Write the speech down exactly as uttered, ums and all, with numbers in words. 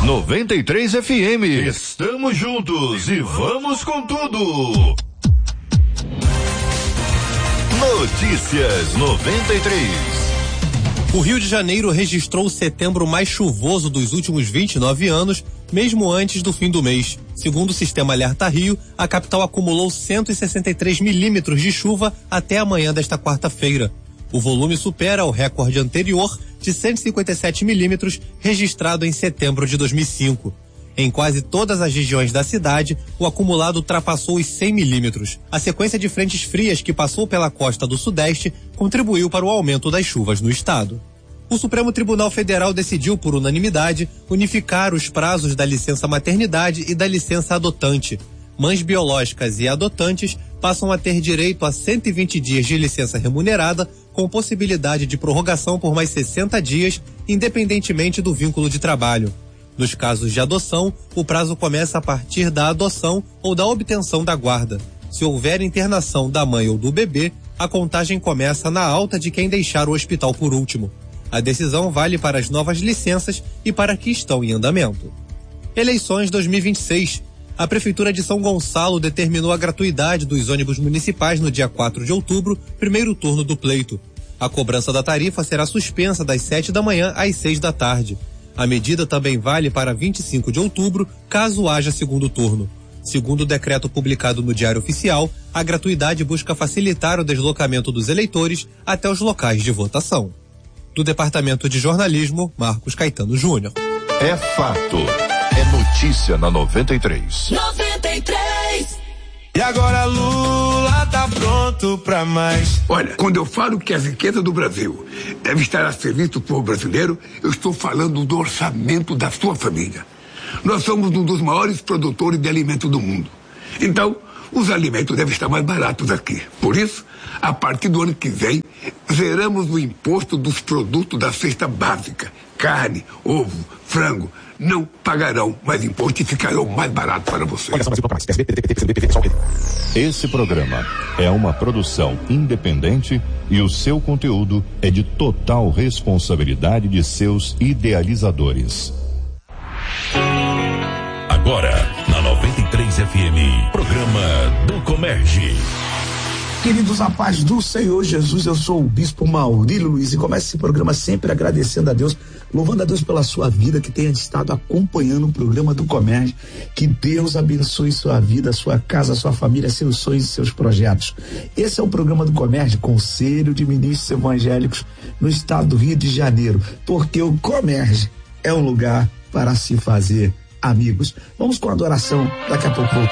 noventa e três F M. Estamos juntos e vamos com tudo. Notícias noventa e três. O Rio de Janeiro registrou o setembro mais chuvoso dos últimos vinte e nove anos, mesmo antes do fim do mês. Segundo o sistema Alerta Rio, a capital acumulou cento e sessenta e três milímetros de chuva até amanhã desta quarta-feira. O volume supera o recorde anterior de cento e cinquenta e sete milímetros registrado em setembro de dois mil e cinco. Em quase todas as regiões da cidade, o acumulado ultrapassou os cem milímetros. A sequência de frentes frias que passou pela costa do Sudeste contribuiu para o aumento das chuvas no estado. O Supremo Tribunal Federal decidiu, por unanimidade, unificar os prazos da licença maternidade e da licença adotante. Mães biológicas e adotantes passam a ter direito a cento e vinte dias de licença remunerada, com possibilidade de prorrogação por mais sessenta dias, independentemente do vínculo de trabalho. Nos casos de adoção, o prazo começa a partir da adoção ou da obtenção da guarda. Se houver internação da mãe ou do bebê, a contagem começa na alta de quem deixar o hospital por último. A decisão vale para as novas licenças e para que estão em andamento. Eleições dois mil e vinte e seis. A Prefeitura de São Gonçalo determinou a gratuidade dos ônibus municipais no dia quatro de outubro, primeiro turno do pleito. A cobrança da tarifa será suspensa das sete da manhã às seis da tarde. A medida também vale para vinte e cinco de outubro, caso haja segundo turno. Segundo o decreto publicado no Diário Oficial, a gratuidade busca facilitar o deslocamento dos eleitores até os locais de votação. Do Departamento de Jornalismo, Marcos Caetano Júnior. É fato. É notícia na noventa e três. noventa e três. E agora Lula tá pronto pra mais. Olha, quando eu falo que a riqueza do Brasil deve estar a serviço do povo brasileiro, eu estou falando do orçamento da sua família. Nós somos um dos maiores produtores de alimentos do mundo. Então, os alimentos devem estar mais baratos aqui. Por isso, a partir do ano que vem, zeramos o imposto dos produtos da cesta básica. Carne, ovo, frango, não pagarão mais imposto e ficarão mais barato para você. Esse programa é uma produção independente e o seu conteúdo é de total responsabilidade de seus idealizadores. Agora, na noventa e três F M, programa do Comerge. Queridos, a paz do Senhor Jesus, eu sou o Bispo Maurílio Luiz e começo esse programa sempre agradecendo a Deus, louvando a Deus pela sua vida que tenha estado acompanhando o programa do Comerge. Que Deus abençoe sua vida, sua casa, sua família, seus sonhos e seus projetos. Esse é o programa do Comerge, Conselho de Ministros Evangélicos no estado do Rio de Janeiro, porque o Comerge é um lugar para se fazer amigos. Vamos com a adoração, daqui a pouco voltamos.